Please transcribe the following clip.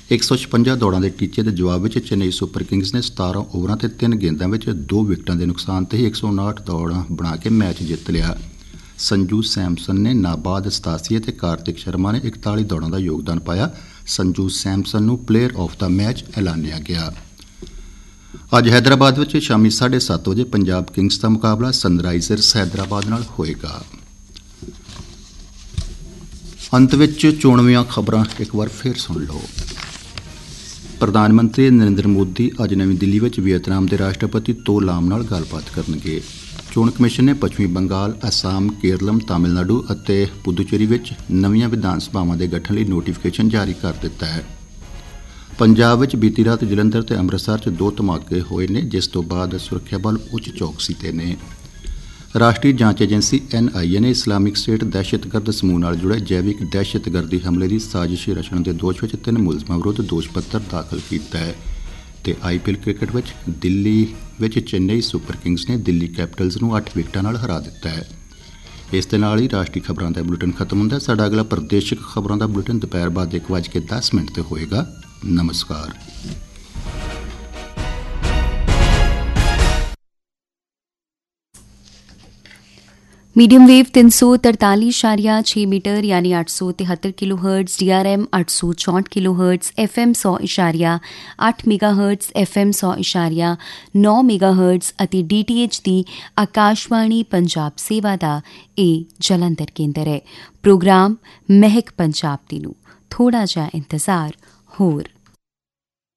156 ਦੌੜਾਂ ਦੇ ਟੀਚੇ ਦੇ ਜਵਾਬ ਵਿੱਚ ਚੇਨਈ ਸੁਪਰ ਕਿੰਗਜ਼ ਨੇ 17 ਓਵਰਾਂ ਤੇ 3 ਗੇਂਦਾਂ ਵਿੱਚ 2 ਵਿਕਟਾਂ ਦੇ ਨੁਕਸਾਨ ਤੇ ਹੀ 159 ਦੌੜਾਂ ਬਣਾ ਕੇ ਮੈਚ ਜਿੱਤ ਲਿਆ। ਸੰਜੂ ਸੈਮਸਨ ਨੇ ਨਾਬਾਦ 87 ਅਤੇ ਕਾਰਤਿਕ ਸ਼ਰਮਾ ਨੇ 41 ਦੌੜਾਂ ਦਾ ਯੋਗਦਾਨ ਪਾਇਆ। ਸੰਜੂ ਸੈਮਸਨ ਨੂੰ ਪਲੇਅਰ ਆਫ ਦਾ ਮੈਚ ਐਲਾਨਿਆ ਗਿਆ। ਅੱਜ ਹੈਦਰਾਬਾਦ ਵਿੱਚ ਸ਼ਾਮੀ 7:30 ਵਜੇ ਪੰਜਾਬ ਕਿੰਗਜ਼ ਦਾ ਮੁਕਾਬਲਾ ਸਨਰਾਈਜ਼ਰਸ ਹੈਦਰਾਬਾਦ ਨਾਲ ਹੋਏਗਾ। ਅੰਤ ਵਿੱਚ ਚੋਣਵੀਆਂ ਖਬਰਾਂ ਇੱਕ ਵਾਰ ਫਿਰ ਸੁਣ ਲਓ। ਪ੍ਰਧਾਨ ਮੰਤਰੀ ਨਰਿੰਦਰ ਮੋਦੀ ਅੱਜ ਨਵੀਂ ਦਿੱਲੀ ਵਿੱਚ ਵੀਅਤਨਾਮ ਦੇ ਰਾਸ਼ਟਰਪਤੀ ਤੋ ਲਾਮ ਨਾਲ ਗੱਲਬਾਤ ਕਰਨਗੇ। ਚੋਣ ਕਮਿਸ਼ਨ ਨੇ ਪੱਛਮੀ ਬੰਗਾਲ, ਅਸਾਮ, ਕੇਰਲਮ, ਤਾਮਿਲਨਾਡੂ ਅਤੇ ਪੁਦੂਚੇਰੀ ਵਿੱਚ ਨਵੀਆਂ ਵਿਧਾਨ ਸਭਾਵਾਂ ਦੇ ਗਠਨ ਲਈ ਨੋਟੀਫਿਕੇਸ਼ਨ ਜਾਰੀ ਕਰ ਦਿੱਤਾ ਹੈ। ਪੰਜਾਬ ਵਿੱਚ ਬੀਤੀ ਰਾਤ ਜਲੰਧਰ ਤੇ ਅੰਮ੍ਰਿਤਸਰ 'ਚ 2 ਧਮਾਕੇ ਹੋਏ ਨੇ, ਜਿਸ ਤੋਂ ਬਾਅਦ ਸੁਰੱਖਿਆ ਬਲ ਉੱਚ ਚੌਕਸੀ ਤੇ ਨੇ। ਰਾਸ਼ਟਰੀ ਜਾਂਚ ਏਜੰਸੀ NIA ਨੇ ਇਸਲਾਮਿਕ ਸਟੇਟ ਦਹਿਸ਼ਤਗਰਦ ਸਮੂਹ ਨਾਲ ਜੁੜੇ ਜੈਵਿਕ ਦਹਿਸ਼ਤਗਰਦੀ ਹਮਲੇ ਦੀ ਸਾਜ਼ਿਸ਼ ਰਚਣ ਦੇ ਦੋਸ਼ ਵਿੱਚ 3 ਮੁਲਜ਼ਮਾਂ ਵਿਰੁੱਧ ਦੋਸ਼ ਪੱਤਰ ਦਾਖਲ ਕੀਤਾ ਹੈ। ਤੇ IPL ਕ੍ਰਿਕਟ ਵਿੱਚ ਦਿੱਲੀ ਵਿੱਚ ਚੇਨਈ ਸੁਪਰ ਕਿੰਗਜ਼ ਨੇ ਦਿੱਲੀ ਕੈਪੀਟਲਸ ਨੂੰ 8 ਵਿਕਟਾਂ ਨਾਲ ਹਰਾ ਦਿੱਤਾ ਹੈ। ਇਸ ਦੇ ਨਾਲ ਹੀ ਰਾਸ਼ਟਰੀ ਖਬਰਾਂ ਦਾ ਬੁਲੇਟਿਨ ਖਤਮ ਹੁੰਦਾ। ਸਾਡਾ ਅਗਲਾ ਪ੍ਰਦੇਸ਼ਿਕ ਖਬਰਾਂ ਦਾ ਬੁਲੇਟਿਨ ਦੁਪਹਿਰ ਬਾਅਦ 1:10 ਤੇ ਹੋਏਗਾ। ਨਮਸਕਾਰ। मीडियम वेव 343.6 मीटर यानी 873 kilo hertz, DRM 864 kilo hertz, FM 100.8 mega hertz, FM 100.9 mega hertz ਅਤੇ DTH ਦੀ ਆਕਾਸ਼ਵਾਣੀ ਪੰਜਾਬ ਸੇਵਾ ਦਾ ਇਹ ਜਲੰਧਰ ਕੇਂਦਰ ਹੈ। ਪ੍ਰੋਗਰਾਮ ਮਹਿਕ ਪੰਜਾਬ ਦੀ ਨੂੰ ਥੋੜਾ ਜਿਹਾ ਇੰਤਜ਼ਾਰ ਹੋਰ।